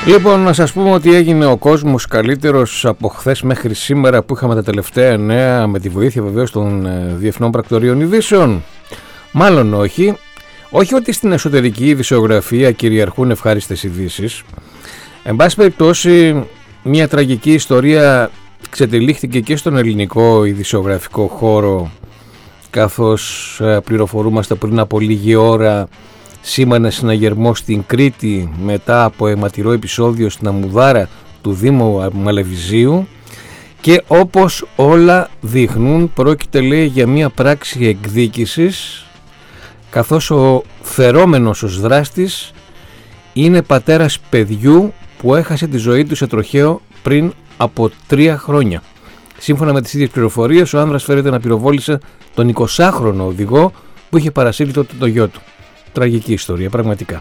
Λοιπόν, να σας πούμε ότι έγινε ο κόσμος καλύτερος από χθες μέχρι σήμερα που είχαμε τα τελευταία νέα, με τη βοήθεια βεβαίως των διεθνών πρακτορείων ειδήσεων. Μάλλον όχι. Όχι ότι στην εσωτερική ειδησιογραφία κυριαρχούν ευχάριστες ειδήσεις. Εν πάση περιπτώσει, μια τραγική ιστορία ξετυλίχθηκε και στον ελληνικό ειδησιογραφικό χώρο, καθώς πληροφορούμαστε πριν από λίγη ώρα σήμανε συναγερμό στην Κρήτη μετά από αιματηρό επεισόδιο στην Αμμουδάρα του Δήμου Μαλεβιζίου, και όπως όλα δείχνουν πρόκειται, λέει, για μια πράξη εκδίκησης, καθώς ο φερόμενος ως δράστης είναι πατέρας παιδιού που έχασε τη ζωή του σε τροχαίο πριν από 3 χρόνια. Σύμφωνα με τις ίδιες πληροφορίες, ο άνδρας φέρεται να πυροβόλησε τον 20χρονο οδηγό που είχε παρασύρει τότε το γιο του. Τραγική ιστορία, πραγματικά.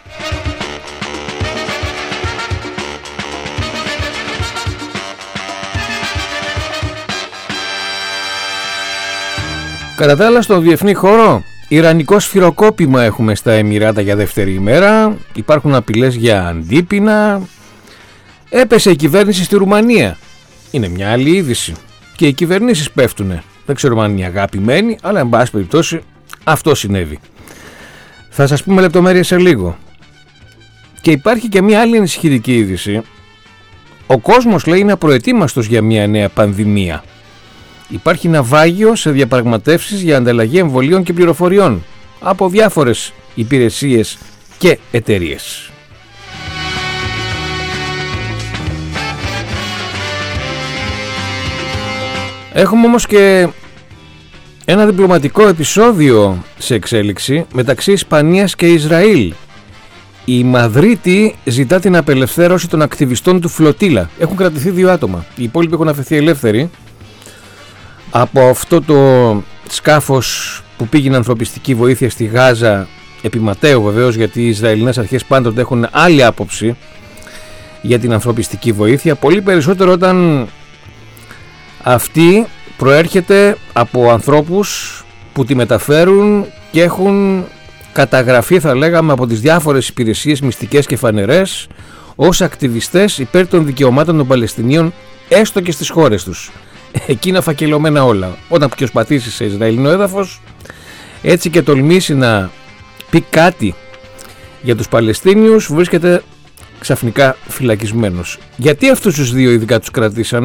Κατά τα άλλα, στον διεθνή χώρο, ιρανικό σφυροκόπημα έχουμε στα Εμιράτα για δεύτερη ημέρα. Υπάρχουν απειλές για αντίπεινα. Έπεσε η κυβέρνηση στη Ρουμανία. Είναι μια άλλη είδηση. Και οι κυβερνήσεις πέφτουνε. Δεν ξέρω αν είναι αγαπημένοι, αλλά εν πάση περιπτώσει αυτό συνέβη. Θα σας πούμε λεπτομέρειες σε λίγο. Και υπάρχει και μια άλλη ενισχυτική είδηση. Ο κόσμος, λέει, είναι απροετοίμαστος για μια νέα πανδημία. Υπάρχει ναυάγιο σε διαπραγματεύσεις για ανταλλαγή εμβολίων και πληροφοριών από διάφορες υπηρεσίες και εταιρείες. Έχουμε όμως και ένα διπλωματικό επεισόδιο σε εξέλιξη μεταξύ Ισπανίας και Ισραήλ. Η Μαδρίτη ζητά την απελευθέρωση των ακτιβιστών του Φλωτήλα. Έχουν κρατηθεί 2 άτομα. Οι υπόλοιποι έχουν αφαιθεί ελεύθεροι από αυτό το σκάφος που πήγαινε ανθρωπιστική βοήθεια στη Γάζα, επί Ματέου βεβαίως, γιατί οι Ισραηλινές αρχές πάντοτε έχουν άλλη άποψη για την ανθρωπιστική βοήθεια, πολύ περισσότερο όταν αυτή προέρχεται από ανθρώπους που τη μεταφέρουν και έχουν καταγραφεί, θα λέγαμε, από τις διάφορες υπηρεσίες μυστικές και φανερές ως ακτιβιστές υπέρ των δικαιωμάτων των Παλαιστινίων, έστω και στις χώρες τους. Εκείνα φακελωμένα όλα. Όταν ποιος πατήσει σε Ισραηλινό έδαφος, έτσι και τολμήσει να πει κάτι για τους Παλαιστίνιους, βρίσκεται ξαφνικά φυλακισμένος. Γιατί αυτούς τους 2 ειδικά τους κρατήσανε?